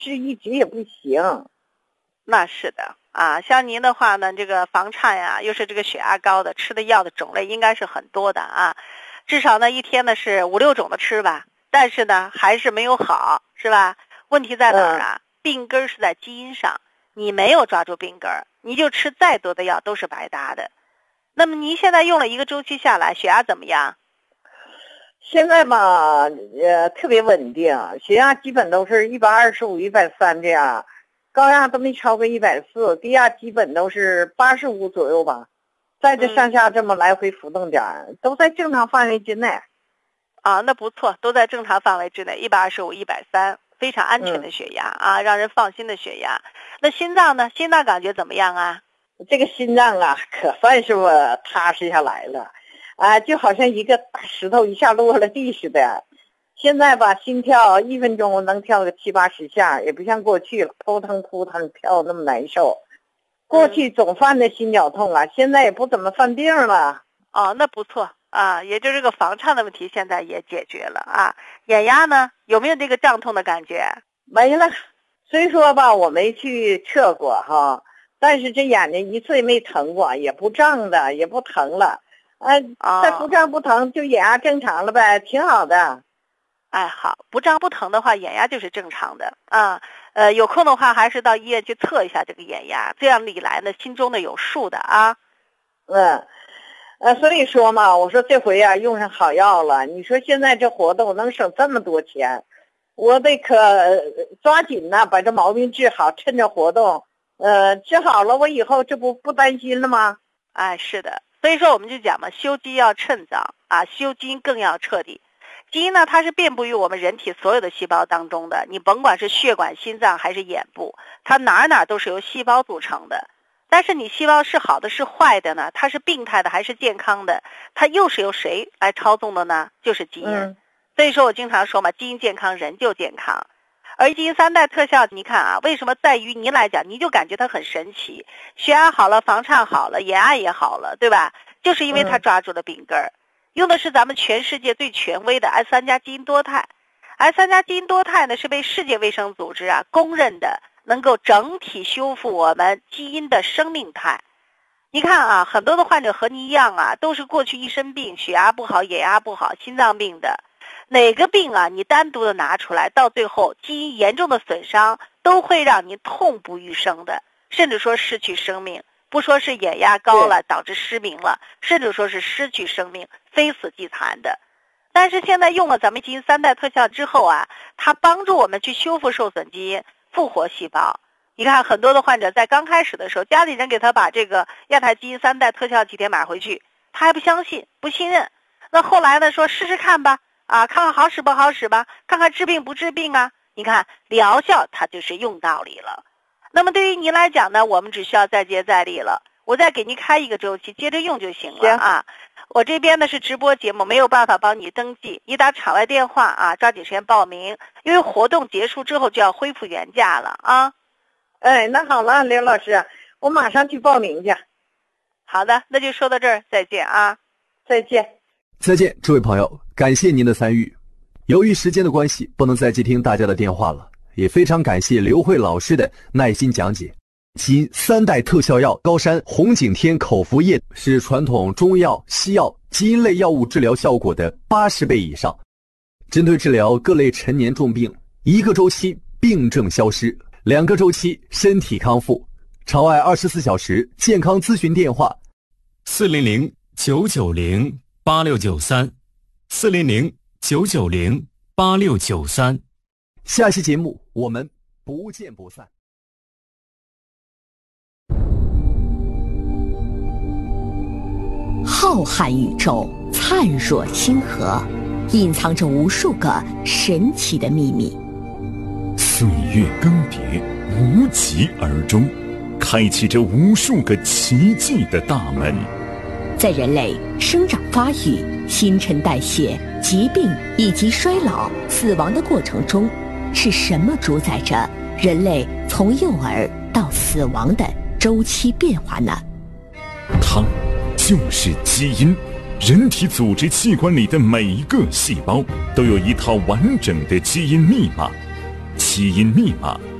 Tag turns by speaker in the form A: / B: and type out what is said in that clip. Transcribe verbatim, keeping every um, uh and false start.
A: 是一直也不行。
B: 那是的啊，像您的话呢，这个房颤呀，又是这个血压高的，吃的药的种类应该是很多的啊，至少呢一天呢是五六种的吃吧，但是呢还是没有好，是吧？问题在哪儿啊？嗯、病根是在基因上，你没有抓住病根，你就吃再多的药都是白搭的。那么您现在用了一个周期下来，血压怎么样？
A: 现在吧，呃，特别稳定，血压基本都是一百二十五、一百三这样，高压都没超过一百四，低压基本都是八十五左右吧，在这上下这么来回浮动点、嗯、都在正常范围之内。
B: 啊，那不错，都在正常范围之内，一百二十五、一百三，非常安全的血压、嗯、啊，让人放心的血压。那心脏呢？心脏感觉怎么样啊？
A: 这个心脏啊，可算是我踏实下来了。啊，就好像一个大石头一下落了地似的。现在吧，心跳一分钟能跳个七八十下，也不像过去了，扑腾扑腾跳那么难受。过去总犯的心绞痛啊，现在也不怎么犯病了。
B: 哦，那不错啊，也就是这个房颤的问题现在也解决了啊。眼压呢，有没有这个胀痛的感觉？
A: 没了。虽说吧，我没去测过哈，但是这眼睛一次也没疼过，也不胀的，也不疼了。哎，再不胀不疼就眼压正常了呗，挺好的。
B: 哎，好，不胀不疼的话，眼压就是正常的啊。呃，有空的话还是到医院去测一下这个眼压，这样理来呢，心中呢有数的啊。
A: 嗯，呃，所以说嘛，我说这回啊用上好药了。你说现在这活动能省这么多钱，我得可抓紧呐，把这毛病治好，趁着活动，呃，治好了，我以后这不不担心了吗？
B: 哎，是的。所以说我们就讲嘛，修肌要趁早啊，修基因更要彻底。基因呢，它是遍布于我们人体所有的细胞当中的，你甭管是血管、心脏还是眼部，它哪哪都是由细胞组成的。但是你细胞是好的是坏的呢？它是病态的还是健康的？它又是由谁来操纵的呢？就是基因。嗯、所以说我经常说嘛，基因健康，人就健康。而基因三代特效，你看啊，为什么在于您来讲，您就感觉它很神奇，血压好了，房颤好了，眼压也好了，对吧？就是因为它抓住了病根儿，用的是咱们全世界最权威的 S 三 加基因多肽。S 三 加基因多肽呢，是被世界卫生组织啊公认的能够整体修复我们基因的生命态。你看啊，很多的患者和你一样啊，都是过去一身病，血压不好，眼压不好，心脏病的。哪个病啊，你单独的拿出来，到最后基因严重的损伤，都会让你痛不欲生的，甚至说失去生命。不说是眼压高了导致失明了，甚至说是失去生命，非死即残的。但是现在用了咱们基因三代特效之后啊，它帮助我们去修复受损基因，复活细胞。你看很多的患者在刚开始的时候，家里人给他把这个亚太基因三代特效几天买回去，他还不相信，不信任。那后来呢，说试试看吧，啊，看看好使不好使吧，看看治病不治病啊。你看疗效它就是用道理了。那么对于您来讲呢，我们只需要再接再厉了，我再给您开一个周期，接着用就行了啊。我这边呢是直播节目，没有办法帮你登记，你打场外电话啊，抓紧时间报名，因为活动结束之后就要恢复原价了啊。
A: 哎，那好了，刘老师，我马上去报名去。
B: 好的，那就说到这儿，再见啊。
A: 再见。
C: 再见，这位朋友，感谢您的参与。由于时间的关系，不能再接听大家的电话了。也非常感谢刘慧老师的耐心讲解。基因三代特效药高山红景天口服液是传统中药、西药、基因类药物治疗效果的八十倍以上，针对治疗各类陈年重病，一个周期病症消失，两个周期身体康复。场外二十四小时健康咨询电话：
D: 四零零九九零八六九三，四零零九九零八六九三。
C: 下期节目我们不见不散。
E: 浩瀚宇宙，灿若星河，隐藏着无数个神奇的秘密。
F: 岁月更迭，无疾而终，开启着无数个奇迹的大门。
E: 在人类生长发育、新陈代谢、疾病以及衰老、死亡的过程中，是什么主宰着人类从幼儿到死亡的周期变化呢？
F: 它就是基因。人体组织器官里的每一个细胞都有一套完整的基因密码。 基因密码。